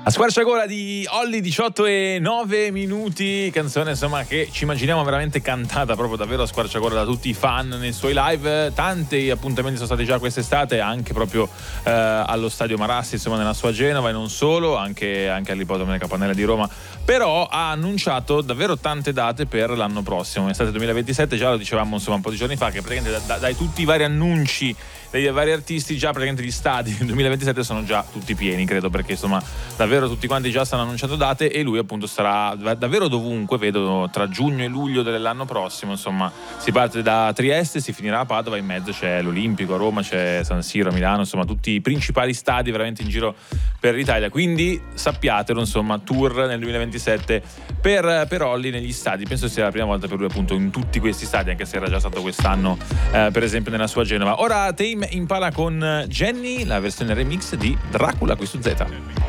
A squarciagola di Olly, 18:09, canzone insomma che ci immaginiamo veramente cantata proprio davvero a squarciagola da tutti i fan nei suoi live. Tanti appuntamenti sono stati già quest'estate, anche proprio allo Stadio Marassi, insomma nella sua Genova, e non solo, anche all'Ippodromo delle Capannelle di Roma. Però ha annunciato davvero tante date per l'anno prossimo, estate 2027. Già lo dicevamo insomma un po' di giorni fa, che praticamente dai tutti i vari annunci dei vari artisti, già praticamente gli stadi del 2027 sono già tutti pieni, credo, perché insomma davvero tutti quanti già stanno annunciando date, e lui appunto starà davvero dovunque, vedo, tra giugno e luglio dell'anno prossimo. Insomma, si parte da Trieste, si finirà a Padova, in mezzo c'è l'Olimpico, a Roma c'è San Siro, a Milano, insomma tutti i principali stadi veramente in giro per l'Italia. Quindi sappiatelo, insomma, tour nel 2027 per Olly negli stadi. Penso sia la prima volta per lui appunto in tutti questi stadi, anche se era già stato quest'anno per esempio nella sua Genova. Ora Tame Impala con Jenny, la versione remix di Dracula qui su Z.